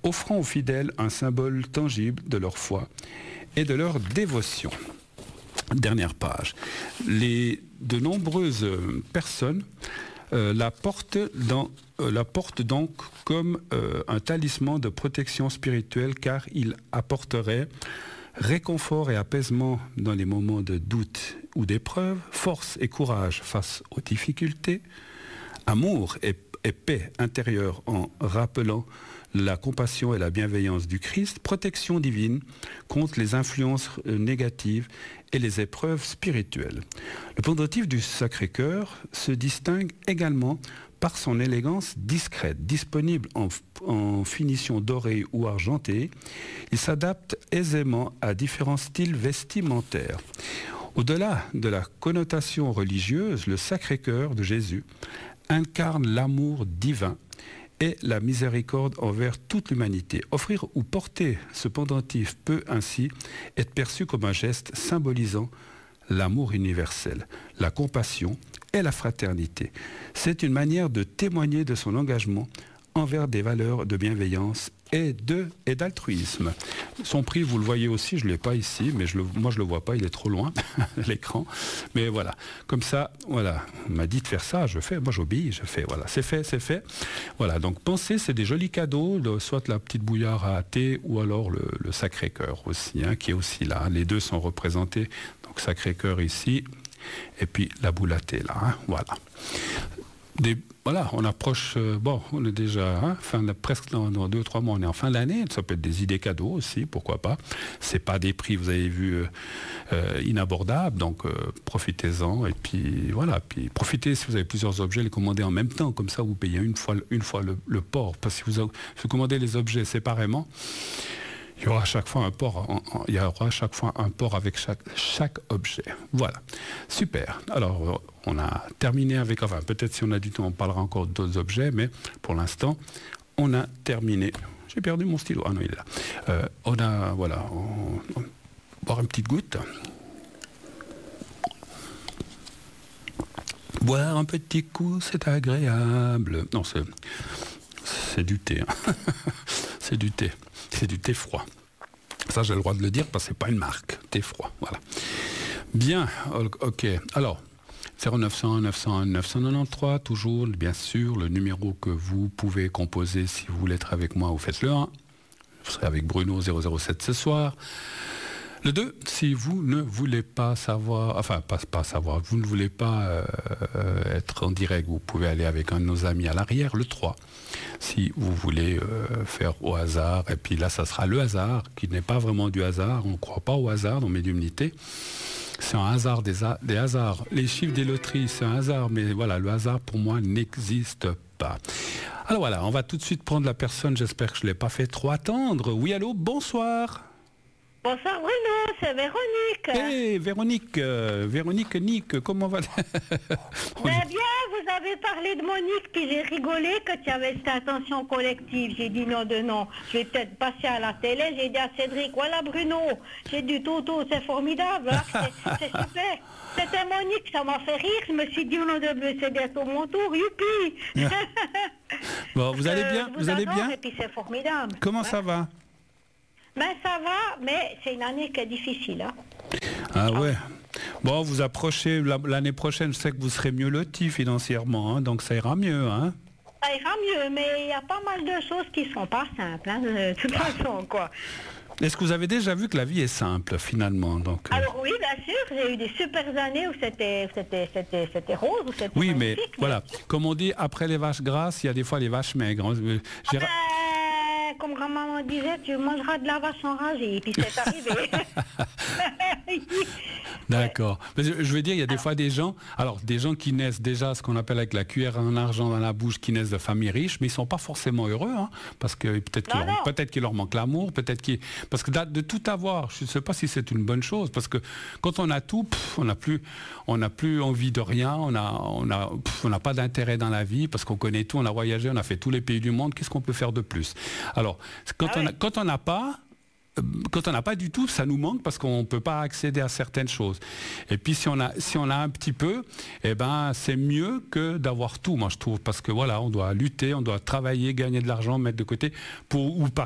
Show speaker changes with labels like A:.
A: offrant aux fidèles un symbole tangible de leur foi et de leur dévotion. Dernière page. De nombreuses personnes la portent donc comme un talisman de protection spirituelle, car il apporterait réconfort et apaisement dans les moments de doute ou d'épreuve, force et courage face aux difficultés, amour et paix intérieure en rappelant la compassion et la bienveillance du Christ, protection divine contre les influences négatives et les épreuves spirituelles. Le pendentif du Sacré-Cœur se distingue également par son élégance discrète, disponible en finition dorée ou argentée. Il s'adapte aisément à différents styles vestimentaires. Au-delà de la connotation religieuse, le Sacré-Cœur de Jésus incarne l'amour divin et la miséricorde envers toute l'humanité. Offrir ou porter ce pendentif peut ainsi être perçu comme un geste symbolisant l'amour universel, la compassion et la fraternité. C'est une manière de témoigner de son engagement envers des valeurs de bienveillance et d'altruisme. Son prix, vous le voyez aussi, je ne l'ai pas ici, mais moi je ne le vois pas, il est trop loin, l'écran. Mais voilà, comme ça, voilà, on m'a dit de faire ça, je fais, moi j'obéis, je fais, voilà, c'est fait. Voilà, donc pensez, c'est des jolis cadeaux, soit la petite bouillarde à thé, ou alors le Sacré-Cœur aussi, hein, qui est aussi là. Les deux sont représentés, donc Sacré-Cœur ici, et puis la boule à thé là, hein, voilà. Voilà, on approche, on est déjà presque dans 2-3 mois, on est en fin d'année, ça peut être des idées cadeaux aussi, pourquoi pas. C'est pas des prix, vous avez vu, inabordables, donc profitez-en, et puis voilà, puis profitez si vous avez plusieurs objets, les commandez en même temps, comme ça vous payez une fois le port, parce que si vous commandez les objets séparément, il y aura à chaque fois un port, avec chaque objet. Voilà. Super. Alors, on a terminé avec... Enfin, peut-être si on a du temps, on parlera encore d'autres objets, mais pour l'instant, on a terminé. J'ai perdu mon stylo. Ah non, il est là. On va boire une petite goutte. Boire un petit coup, c'est agréable. Non, c'est du thé. Hein. C'est du thé. C'est du thé froid. Ça, j'ai le droit de le dire parce que c'est pas une marque. Thé froid, voilà. Bien, ok. Alors, 0901 901 993, toujours, bien sûr, le numéro que vous pouvez composer si vous voulez être avec moi, vous faites le 1. Je serai avec Bruno 007 ce soir. Le 2, si vous ne voulez pas savoir, enfin, pas savoir, vous ne voulez pas être en direct, vous pouvez aller avec un de nos amis à l'arrière. Le 3, si vous voulez faire au hasard, et puis là, ça sera le hasard, qui n'est pas vraiment du hasard, on ne croit pas au hasard dans médiumnité. C'est un hasard des hasards. Les chiffres des loteries, c'est un hasard, mais voilà, le hasard, pour moi, n'existe pas. Alors voilà, on va tout de suite prendre la personne, j'espère que je ne l'ai pas fait trop attendre. Oui, allô, bonsoir.
B: Bonsoir Bruno, c'est Véronique.
A: Hey Véronique Nick, comment va
B: Ben bien, vous avez parlé de Monique, puis j'ai rigolé que tu avais cette attention collective. J'ai dit non, je vais peut-être passer à la télé. J'ai dit à Cédric, voilà Bruno, j'ai du tout, c'est formidable, hein, c'est super. C'était Monique, ça m'a fait rire. Je me suis dit, non, c'est bientôt mon tour, youpi.
A: Bon, vous allez bien, vous allez bien.
B: Et puis c'est formidable.
A: Comment ça va?
B: Ben ça va, mais c'est une année qui est difficile. Hein.
A: Ah ouais. Bon, vous approchez l'année prochaine, je sais que vous serez mieux loti financièrement, hein, donc ça ira mieux. Hein.
B: Ça ira mieux, mais il y a pas mal de choses qui sont pas simples, hein, de toute façon, quoi.
A: Est-ce que vous avez déjà vu que la vie est simple, finalement donc,
B: Alors oui, bien sûr, j'ai eu des super années où c'était rose, où c'était
A: oui,
B: magnifique,
A: mais voilà, comme on dit, après les vaches grasses, il y a des fois les vaches maigres.
B: Comme grand-maman disait, tu mangeras de la vache enragée, et puis c'est arrivé.
A: D'accord. Mais je veux dire, il y a des fois des gens qui naissent déjà ce qu'on appelle avec la cuillère en argent dans la bouche, qui naissent de familles riches, mais ils sont pas forcément heureux, hein, parce que peut-être qu'il leur manque l'amour, parce que de tout avoir, je ne sais pas si c'est une bonne chose, parce que quand on a tout, on n'a plus envie de rien, on n'a pas d'intérêt dans la vie, parce qu'on connaît tout, on a voyagé, on a fait tous les pays du monde, qu'est-ce qu'on peut faire de plus? Alors, quand on n'a pas du tout, ça nous manque parce qu'on ne peut pas accéder à certaines choses. Et puis si on a un petit peu, eh ben c'est mieux que d'avoir tout, moi je trouve, parce que voilà, on doit lutter, on doit travailler, gagner de l'argent, mettre de côté, ou